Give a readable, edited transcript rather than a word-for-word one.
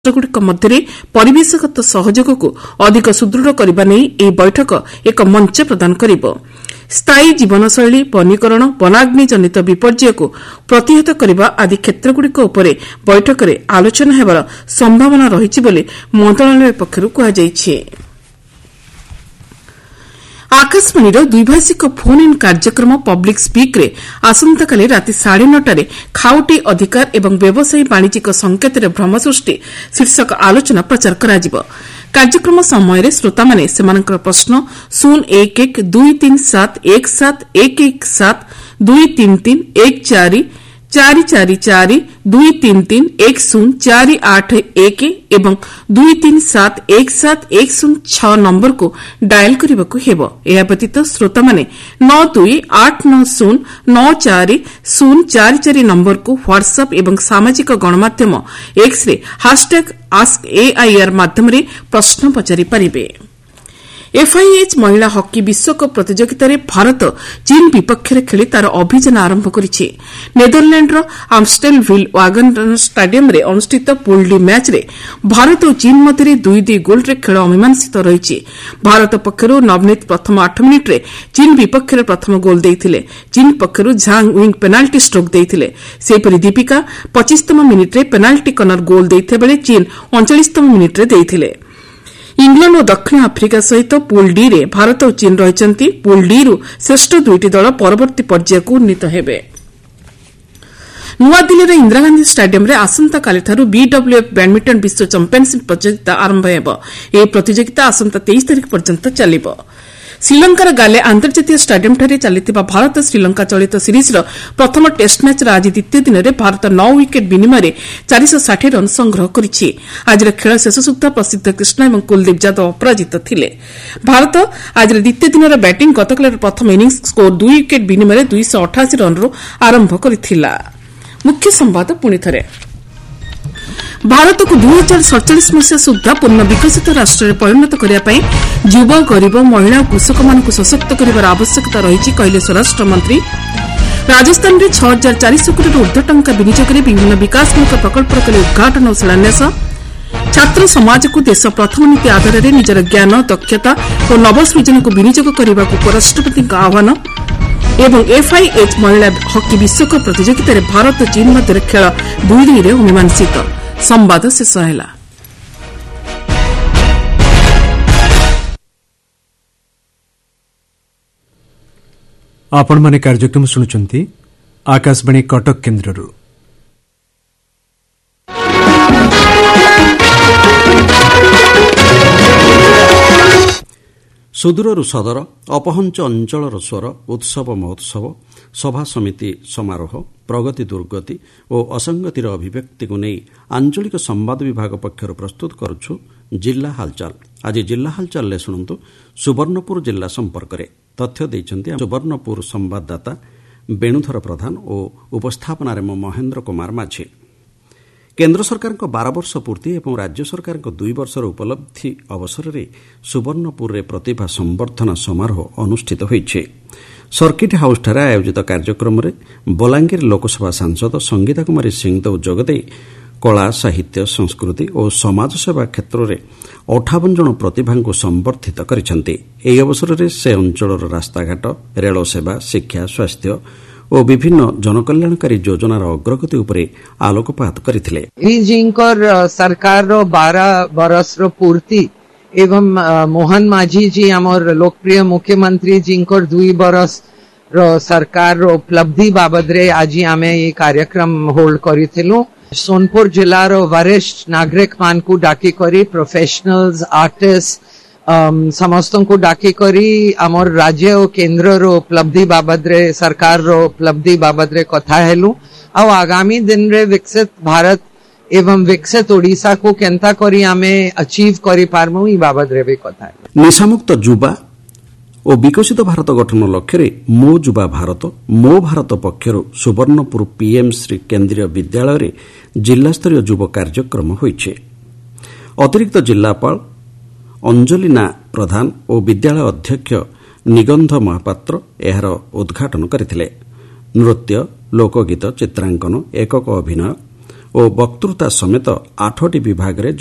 ରାଷ୍ଟ୍ରଗୁଡ଼ିକ ମଧ୍ୟରେ ପରିବେଶଗତ ସହଯୋଗକୁ ଅଧିକ ସୁଦୃଢ଼ କରିବା ନେଇ ଏହି ବୈଠକ ଏକ ମଞ୍ଚ ପ୍ରଦାନ କରିବ। ସ୍ଥାୟୀ ଜୀବନଶୈଳୀ, ବନୀକରଣ, ବନାଗ୍ନି ଜନିତ ବିପର୍ଯ୍ୟୟକୁ ପ୍ରତିହତ କରିବା ଆଦି କ୍ଷେତ୍ରଗୁଡ଼ିକ ଉପରେ ବୈଠକରେ ଆଲୋଚନା ହେବାର ସମ୍ଭାବନା ରହିଛି ବୋଲି ମନ୍ତ୍ରଣାଳୟ ପକ୍ଷରୁ କୁହାଯାଇଛି। ଆକାଶବାଣୀର ଦ୍ୱିଭାଷିକ ଫୋନ୍ ଇନ୍ କାର୍ଯ୍ୟକ୍ରମ ପବ୍ଲିକ୍ ସ୍ପିକ୍ରେ ଆସନ୍ତାକାଲି ରାତି 9:30ରେ ଖାଉଟି ଅଧିକାର ଏବଂ ବ୍ୟବସାୟୀ ବାଣିଜ୍ୟିକ ସଂକେତରେ ଭ୍ରମ ସୃଷ୍ଟି ଶୀର୍ଷକ ଆଲୋଚନା ପ୍ରଚାର କରାଯିବ। କାର୍ଯ୍ୟକ୍ରମ ସମୟରେ ଶ୍ରୋତାମାନେ ସେମାନଙ୍କର ପ୍ରଶ୍ନ 011-237-117-233-14 444-233-1048 ଏବଂ 237-17106 ନମ୍ବରକୁ ଡାଏଲ୍ କରିବାକୁ ହେବ। ଏହା ବ୍ୟତୀତ ଶ୍ରୋତାମାନେ 92-890-94-044 ନମ୍ବରକୁ ହ୍ୱାଟ୍ସଆପ୍ ଏବଂ ସାମାଜିକ ଗଣମାଧ୍ୟମ ଏକ୍ସରେ ହାଷ୍ଟାଗ୍ AskAIR ମାଧ୍ୟମରେ ପ୍ରଶ୍ନ ପଚାରିପାରିବେ। ଏଫ୍ଆଇଏଚ୍ ମହିଳା ହକି ବିଶ୍ୱକପ୍ ପ୍ରତିଯୋଗିତାରେ ଭାରତ ଚୀନ୍ ବିପକ୍ଷରେ ଖେଳି ତା'ର ଅଭିଯାନ ଆରମ୍ଭ କରିଛି। ନେଦରଲ୍ୟାଣ୍ଡର ଆମଷ୍ଟେଲଭିଲ୍ ୱାଗନର ଷ୍ଟାଡିୟମ୍ରେ ଅନୁଷ୍ଠିତ ପୁଲ୍ ଡି ମ୍ୟାଚ୍ରେ ଭାରତ ଓ ଚୀନ୍ ମଧ୍ୟରେ 2-2 ଗୋଲ୍ରେ ଖେଳ ଅମୀମାଂସିତ ରହିଛି। ଭାରତ ପକ୍ଷରୁ ନବନୀତ ପ୍ରଥମ 8 ମିନିଟ୍ରେ ଚୀନ୍ ବିପକ୍ଷରେ ପ୍ରଥମ ଗୋଲ୍ ଦେଇଥିଲେ। ଚୀନ୍ ପକ୍ଷରୁ ଝାଙ୍ଗ୍ ୱିଙ୍ଗ୍ ପେନାଲ୍ଟି ଷ୍ଟ୍ରୋକ୍ ଦେଇଥିଲେ। ସେହିପରି ଦୀପିକା 25ତମ ମିନିଟ୍ରେ ପେନାଲ୍ଟି କର୍ଣ୍ଣର ଗୋଲ୍ ଦେଇଥିବାବେଳେ ଚୀନ୍ 39ତମ ମିନିଟ୍ରେ ଦେଇଥିଲେ। ଇଂଲଣ୍ଡ ଓ ଦକ୍ଷିଣ ଆଫ୍ରିକା ସହିତ ପୁଲ୍ ଡିରେ ଭାରତ ଓ ଚୀନ୍ ରହିଛନ୍ତି। ପୁଲ୍ ଡିରୁ ଶ୍ରେଷ୍ଠ ଦୁଇଟି ଦଳ ପରବର୍ତ୍ତୀ ପର୍ଯ୍ୟାୟକୁ ଉନ୍ନୀତ ହେବେ। ନୂଆଦିଲ୍ଲୀର ଇନ୍ଦିରାଗାନ୍ଧୀ ଷ୍ଟାଡିୟମ୍ରେ ଆସନ୍ତାକାଲିଠାରୁ BWF ବ୍ୟାଡ୍ମିଣ୍ଟନ ବିଶ୍ୱ ଚାମ୍ପିୟନ୍ସିପ୍ ପ୍ରତିଯୋଗିତା ଆରମ୍ଭ ହେବ। ଏହି ପ୍ରତିଯୋଗିତା ଆସନ୍ତା 23 ତାରିଖ ପର୍ଯ୍ୟନ୍ତ ଚାଲିବ। ଶ୍ରୀଲଙ୍କାର ଗାଲେ ଆନ୍ତର୍ଜାତୀୟ ଷ୍ଟାଡିୟମ୍ଠାରେ ଚାଲିଥିବା ଭାରତ ଶ୍ରୀଲଙ୍କା ଚଳିତ ସିରିଜ୍ର ପ୍ରଥମ ଟେଷ୍ଟ ମ୍ୟାଚ୍ର ଆଜି ଦ୍ୱିତୀୟ ଦିନରେ ଭାରତ 9 ୱିକେଟ୍ ବିନିମୟରେ 460 ରନ୍ ସଂଗ୍ରହ କରିଛି। ଆଜିର ଖେଳ ଶେଷ ସୁଦ୍ଧା ପ୍ରସିଦ୍ଧ କ୍ରିଷ୍ଣା ଏବଂ କୁଲଦୀପ ଯାଦବ ଅପରାଜିତ ଥିଲେ। ଭାରତ ଆଜିର ଦ୍ୱିତୀୟ ଦିନର ବ୍ୟାଟିଂ ଗତକାଲିର ପ୍ରଥମ ଇନିଂସ ସ୍କୋର 2 ୱିକେଟ୍ ବିନିମୟରେ 288 ରନ୍ରୁ ଆରମ୍ଭ କରିଥିଲା। ମୁଖ୍ୟ ସମ୍ବାଦ ପୁଣିଥରେ। ଭାରତକୁ 2047 ମସିହା ସୁଦ୍ଧା ପୂର୍ଣ୍ଣ ବିକଶିତ ରାଷ୍ଟ୍ରରେ ପରିଣତ କରିବା ପାଇଁ ଯୁବ, ଗରିବ, ମହିଳା ଓ କୃଷକମାନଙ୍କୁ ସଶକ୍ତ କରିବାର ଆବଶ୍ୟକତା ରହିଛି କହିଲେ ସ୍ୱରାଷ୍ଟ୍ରମନ୍ତ୍ରୀ। ରାଜସ୍ଥାନରେ 6,400 କୋଟିରୁ ଊର୍ଦ୍ଧ୍ୱ ଟଙ୍କା ବିନିଯୋଗରେ ବିଭିନ୍ନ ବିକାଶମୂଳକ ପ୍ରକଳ୍ପର କଲେ ଉଦ୍ଘାଟନ ଓ ଶିଳାନ୍ୟାସ। ଛାତ୍ର ସମାଜକୁ ଦେଶ ପ୍ରଥମ ନୀତି ଆଧାରରେ ନିଜର ଜ୍ଞାନ, ଦକ୍ଷତା ଓ ନବସୃଜନକୁ ବିନିଯୋଗ କରିବାକୁ ଉପରାଷ୍ଟ୍ରପତିଙ୍କ ଆହ୍ୱାନ ଏବଂ ଏଫ୍ଆଇଏଚ୍ ମହିଳା ହକି ବିଶ୍ୱକପ୍ ପ୍ରତିଯୋଗିତାରେ ଭାରତ ଓ ଚୀନ୍ ମଧ୍ୟରେ ଖେଳ 2-2ରେ ଅମୀମାଂସିତ। ସମ୍ବାଦ ଶେଷ ହେଲା। ଆପଣମାନେ କାର୍ଯ୍ୟକ୍ରମ ଶୁଣୁଛନ୍ତି ଆକାଶବାଣୀ କଟକ କେନ୍ଦ୍ରରୁ। ସୁଦୂରରୁ ସଦର, ଅପହଞ୍ଚ ଅଞ୍ଚଳର ସ୍ୱର, ଉତ୍ସବ ମହୋତ୍ସବ, ସଭା ସମିତି ସମାରୋହ, ପ୍ରଗତି ଦୁର୍ଗତି ଓ ଅସଙ୍ଗତିର ଅଭିବ୍ୟକ୍ତିକୁ ନେଇ ଆଞ୍ଚଳିକ ସମ୍ବାଦ ବିଭାଗ ପକ୍ଷରୁ ପ୍ରସ୍ତୁତ କରୁଛୁ ଜିଲ୍ଲା ହାଲଚାଲ। ଆଜି ଜିଲ୍ଲା ହାଲଚାଲରେ ଶୁଣନ୍ତୁ ସୁବର୍ଣ୍ଣପୁର ଜିଲ୍ଲା ସମ୍ପର୍କରେ। ତଥ୍ୟ ଦେଇଛନ୍ତି ସୁବର୍ଣ୍ଣପୁର ସମ୍ବାଦଦାତା ବେଣୁଧର ପ୍ରଧାନ ଓ ଉପସ୍ଥାପନାରେ ମୁଁ ମହେନ୍ଦ୍ର କୁମାର ମାଝୀ। କେନ୍ଦ୍ର ସରକାରଙ୍କ 12 ବର୍ଷ ପୂର୍ତ୍ତି ଏବଂ ରାଜ୍ୟ ସରକାରଙ୍କ 2 ବର୍ଷର ଉପଲବ୍ଧି ଅବସରରେ ସୁବର୍ଣ୍ଣପୁରରେ ପ୍ରତିଭା ସମ୍ବର୍ଦ୍ଧନା ସମାରୋହ ଅନୁଷ୍ଠିତ ହୋଇଛି। ସର୍କିଟ୍ ହାଉସ୍ଠାରେ ଆୟୋଜିତ କାର୍ଯ୍ୟକ୍ରମରେ ବଲାଙ୍ଗୀର ଲୋକସଭା ସାଂସଦ ସଙ୍ଗୀତା କୁମାରୀ ସିଂଦେଓ ଯୋଗଦେଇ କଳା, ସାହିତ୍ୟ, ସଂସ୍କୃତି ଓ ସମାଜସେବା କ୍ଷେତ୍ରରେ 58 ଜଣ ପ୍ରତିଭାଙ୍କୁ ସମ୍ବର୍ଦ୍ଧିତ କରିଛନ୍ତି। ଏହି ଅବସରରେ ସେ ଅଞ୍ଚଳର ରାସ୍ତାଘାଟ, ରେଳ ସେବା, ଶିକ୍ଷା, ସ୍ୱାସ୍ଥ୍ୟ ଓ ବିଭିନ୍ନ ଜନକଲ୍ୟାଣକାରୀ ଯୋଜନାର ଅଗ୍ରଗତି ଉପରେ ଆଲୋକପାତ କରିଥିଲେ। ସରକାରର 12 ବର୍ଷର ପୂର୍ତ୍ତି ଏବଂ ମୋହନ ମାଝୀ ଜି ଆମର ଲୋକପ୍ରିୟ ମୁଖ୍ୟମନ୍ତ୍ରୀ ଜିଙ୍କର 2 ବର୍ଷର ସରକାରର ଉପଲବ୍ଧି ବାବଦରେ ଆଜି ଆମେ ଏହି କାର୍ଯ୍ୟକ୍ରମ ହୋଲ୍ଡ କରିଥିଲୁ। सोनपुर जिलार वरिष्ठ नागरिक मान को डाकी करी, प्रोफेशनल्स, आर्टिस्ट समस्त को डाकी करी आमर राज्य और केंद्र रो उपलब्धि बाबद रे, सरकार रो उपलब्धि बाबद रे कथा हेलु। आ आगामी दिन रे विकसित भारत एवं विकसित ओडिशा को केंता करी आमे अचीव करी पारमु ई बाबद रे भी कथा है। निशामुक्त युवा ଓ ବିକଶିତ ଭାରତ ଗଠନ ଲକ୍ଷ୍ୟରେ ମୋ ଯୁବା ଭାରତ, ମୋ ଭାରତ ପକ୍ଷରୁ ସୁବର୍ଣ୍ଣପୁର ପିଏମ୍ଶ୍ରୀ କେନ୍ଦ୍ରୀୟ ବିଦ୍ୟାଳୟରେ ଜିଲ୍ଲାସ୍ତରୀୟ ଯୁବ କାର୍ଯ୍ୟକ୍ରମ ହୋଇଛି। ଅତିରିକ୍ତ ଜିଲ୍ଲାପାଳ ଅଞ୍ଜଲିନା ପ୍ରଧାନ ଓ ବିଦ୍ୟାଳୟ ଅଧ୍ୟକ୍ଷ ନିଗନ୍ଧ ମହାପାତ୍ର ଏହାର ଉଦ୍ଘାଟନ କରିଥିଲେ। ନୃତ୍ୟ, ଲୋକଗୀତ, ଚିତ୍ରାଙ୍କନ, ଏକକ ଅଭିନୟ ଓ ବକ୍ତୃତା ସମେତ 8ଟି ବିଭାଗରେ